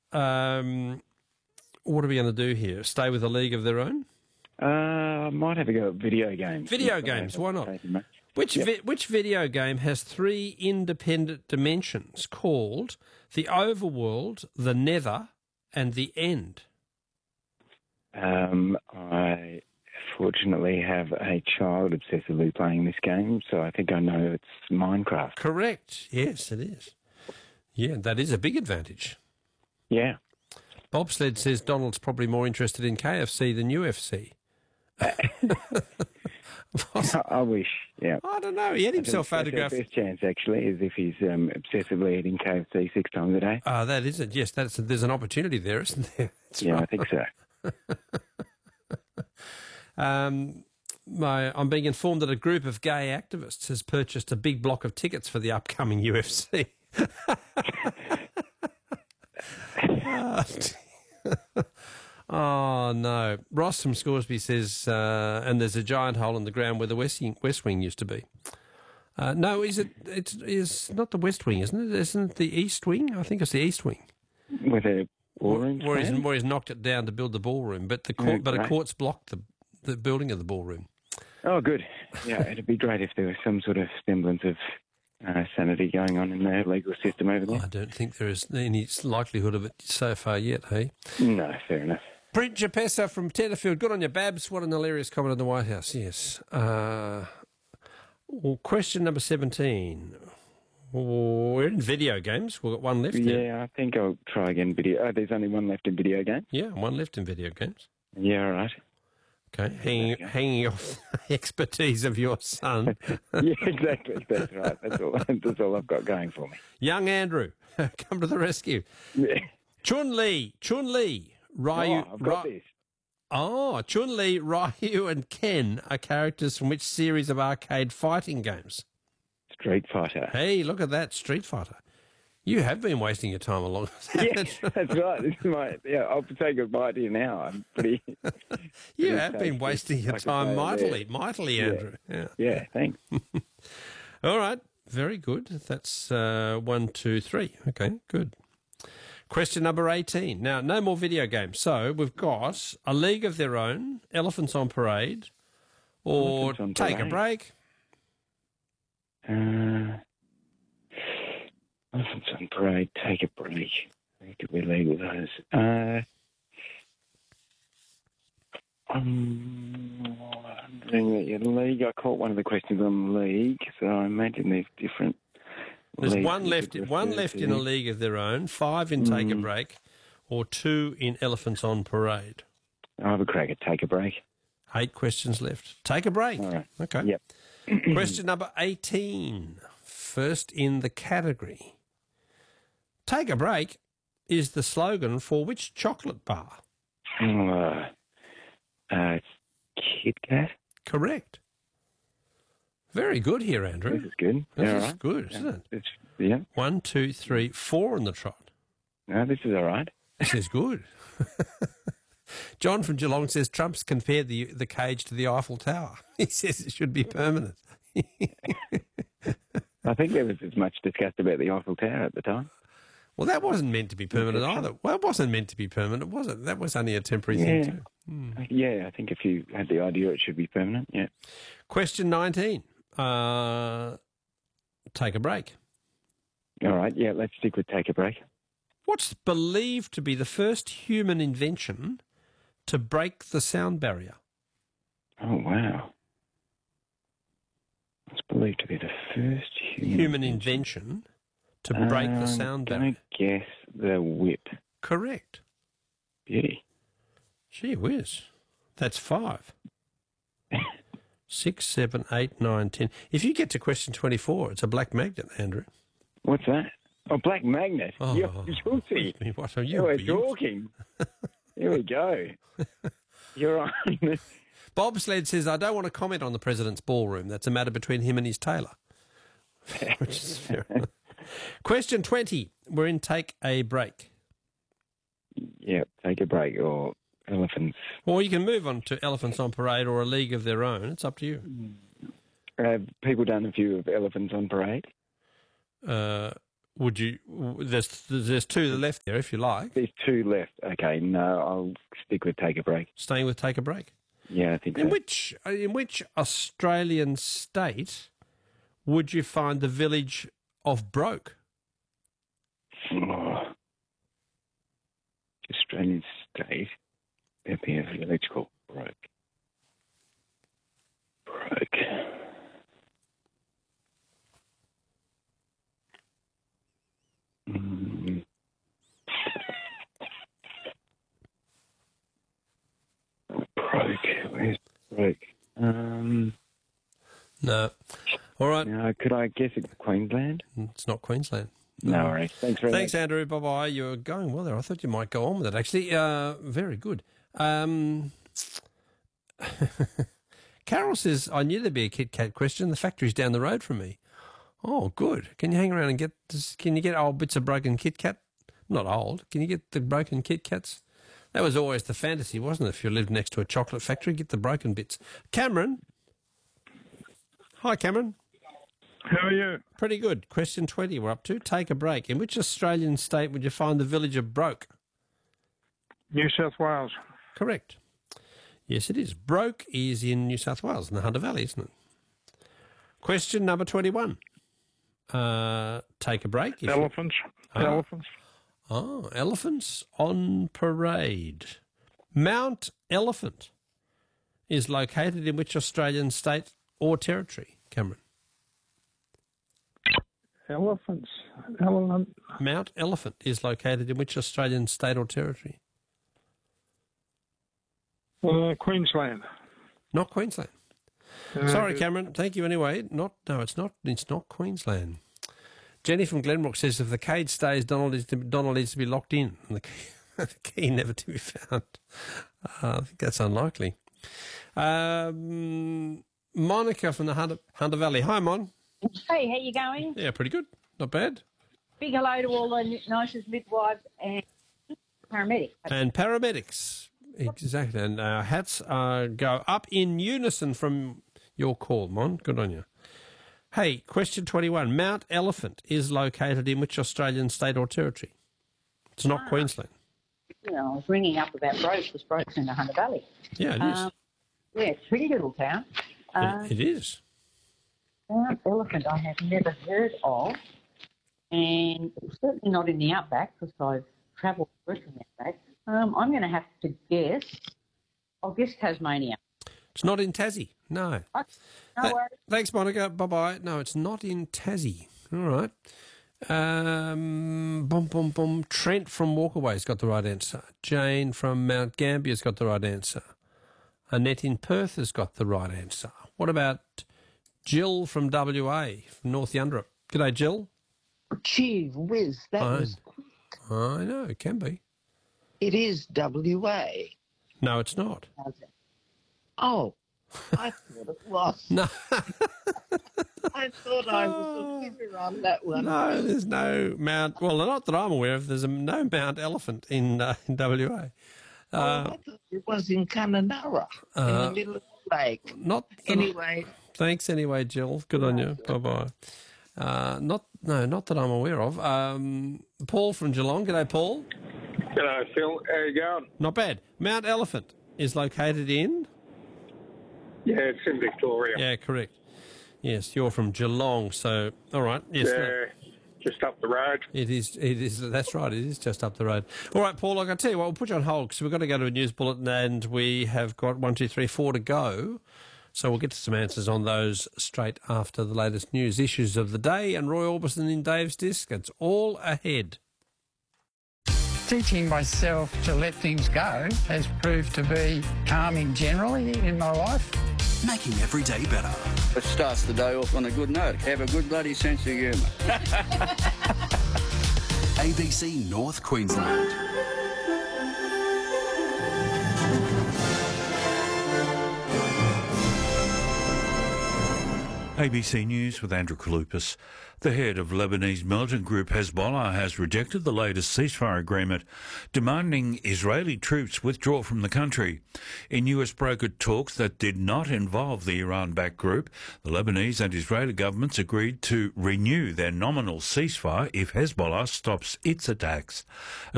what are we going to do here? Stay with a league of their own? I might have a go at video games. Video games, why not? Which video game has three independent dimensions called the overworld, the nether, and the end? I fortunately have a child obsessively playing this game, so I think I know it's Minecraft. Correct. Yes, it is. Yeah, that is a big advantage. Yeah. Bobsled says Donald's probably more interested in KFC than UFC. I wish, yeah. I don't know. He had himself photographed. The best chance, actually, is if he's obsessively eating KFC 6 times a day. That is it. Yes, there's an opportunity there, isn't there? That's yeah, right. I think so. I'm being informed that a group of gay activists has purchased a big block of tickets for the upcoming UFC. Oh, no. Ross from Scoresby says, and there's a giant hole in the ground where the West Wing used to be. No, it's not the West Wing, isn't it? Isn't it the East Wing? I think it's the East Wing. With a ballroom? Where he's knocked it down to build the ballroom, but a court's blocked the building of the ballroom. Oh, good. Yeah, it'd be great if there was some sort of semblance of sanity going on in the legal system over there. I don't think there is any likelihood of it so far yet, hey? No, fair enough. Brent Japessa from Tenterfield. Good on you, Babs. What an hilarious comment in the White House, yes. Question number 17. We're in video games. We've got one left. Yeah, I think I'll try again. There's only one left in video games? Yeah, one left in video games. Yeah, all right. Okay, hanging off the expertise of your son. Yeah, exactly. That's right. That's all I've got going for me. Young Andrew, come to the rescue. Yeah. Chun-Li, Ryu. I've got this. Oh, Chun-Li, Ryu and Ken are characters from which series of arcade fighting games? Street Fighter. Hey, look at that, Street Fighter. You have been wasting your time along. Yeah, that's right. This is I'll say goodbye to you now. I'm pretty... You have been wasting your time mightily, Andrew. Yeah, thanks. All right, very good. That's 1, 2, 3. Okay, good. Question number 18. Now, no more video games. So we've got A League of Their Own, Elephants on Parade, or Take a Break. Elephants on Parade, Take a Break. Where could we leave with those? I'm wondering your league. I caught one of the questions on the league, so I imagine there's different. There's one left in A League of Their Own, 5 in Take a Break, or 2 in Elephants on Parade. I'll have a crack at Take a Break. 8 questions left. Take a break. All right. Okay. Yep. Question number 18. First in the category. Take a break is the slogan for which chocolate bar? It's Kit Kat. Correct. Very good here, Andrew. This is good. This is good, isn't it? Yeah. 1, 2, 3, 4 on the trot. No, this is all right. This is good. John from Geelong says Trump's compared the cage to the Eiffel Tower. He says it should be permanent. I think there was as much discussed about the Eiffel Tower at the time. Well, that wasn't meant to be permanent either. Well, it wasn't meant to be permanent, was it? That was only a temporary thing too. Yeah, I think if you had the idea it should be permanent, yeah. Question 19. Take a break. All right, yeah, let's stick with Take a Break. What's believed to be the first human invention to break the sound barrier? Oh, wow. It's believed to be the first human invention to break the sound barrier. I'm going to guess the whip. Correct. Beauty. Gee whiz. That's 5. 6, 7, 8, 9, 10. If you get to question 24, it's a black magnet, Andrew. What's that? Oh, black magnet. Oh, You're what are you? We're talking. Here we go. You're on. Bobsled says, I don't want to comment on the president's ballroom. That's a matter between him and his tailor. Which is fair enough. Question 20. We're in Take a Break. Yeah, Take a Break or Elephants. Or you can move on to Elephants on Parade or A League of Their Own. It's up to you. Have people done a view of Elephants on Parade? Would you? There's two left there if you like. There's two left. Okay, no, I'll stick with take a break. Staying with take a break. Yeah, I think so. In which Australian state would you find the village of Broke? Oh. Australian state. There'd be a village called Broke. Broke. Broke. Where's Broke? No. All right. Could I guess it's Queensland? It's not Queensland. No worries. Thanks very much. Thanks, Andrew. Bye-bye. You're going well there. I thought you might go on with it, actually. Very good. Carol says, I knew there'd be a Kit Kat question. The factory's down the road from me. Oh, good. Can you hang around and get old bits of broken Kit Kat? Not old. Can you get the broken Kit Kats? That was always the fantasy, wasn't it? If you lived next to a chocolate factory, get the broken bits. Cameron. Hi, Cameron. How are you? Pretty good. Question 20 we're up to. Take a break. In which Australian state would you find the village of Broke? New South Wales. Correct. Yes, it is. Broke is in New South Wales, in the Hunter Valley, isn't it? Question number 21. Take a break. Elephants. Elephants. Oh, elephants on parade. Mount Elephant is located in which Australian state or territory, Cameron? Elephants. Mount Elephant is located in which Australian state or territory? Queensland. Not Queensland. Sorry, Cameron. Thank you anyway. It's not. It's not Queensland. Jenny from Glenbrook says if the cage stays, Donald needs to be locked in, and the key never to be found. I think that's unlikely. Monica from the Hunter Valley. Hi, Mon. Hey, how you going? Yeah, pretty good. Not bad. Big hello to all the nurses, midwives, and paramedics. And paramedics. Exactly. And our hats go up in unison from your call, Mon. Good on you. Hey, question 21. Mount Elephant is located in which Australian state or territory? It's not Queensland. You know, I was ringing up about Broke, because Broke's in the Hunter Valley. Yeah, it is. Yeah, it's a pretty little town. It is. Mount Elephant I have never heard of, and it's certainly not in the outback, because I've travelled through the outback. I'm going to have to guess. I'll guess Tasmania. It's not in Tassie. No. No worries. Thanks, Monica. Bye-bye. No, it's not in Tassie. All right. Trent from Walkaway's got the right answer. Jane from Mount Gambier's got the right answer. Annette in Perth has got the right answer. What about Jill from WA, from North Yunderup? G'day, Jill. Gee whiz, that was quick. I know, it can be. It is WA. No, it's not. Oh, I thought it was. No. I thought I was a winner on that one. No, there's no Mount. Well, not that I'm aware of. There's no Mount Elephant in WA. I thought it was in Kununurra, in the middle of the lake. Not Anyway. Thanks anyway, Jill. Good on you. Bye-bye. Not that I'm aware of. Paul from Geelong. G'day, Paul. G'day, Phil. How you going? Not bad. Mount Elephant is located in... Yeah, it's in Victoria. Yeah, correct. Yes, you're from Geelong, so... All right. Yes, Yeah, just up the road. It is. That's right. It is just up the road. All right, Paul. Like I tell you what, we'll put you on hold because we've got to go to a news bulletin, and we have got 1, 2, 3, 4 to go. So we'll get to some answers on those straight after the latest news issues of the day. And Roy Orbison in Dave's Disc. It's all ahead. Teaching myself to let things go has proved to be calming generally in my life. Making every day better. It starts the day off on a good note. Have a good bloody sense of humour. ABC North Queensland. ABC News with Andrew Kaloupas. The head of Lebanese militant group Hezbollah has rejected the latest ceasefire agreement, demanding Israeli troops withdraw from the country. In US brokered talks that did not involve the Iran-backed group, the Lebanese and Israeli governments agreed to renew their nominal ceasefire if Hezbollah stops its attacks.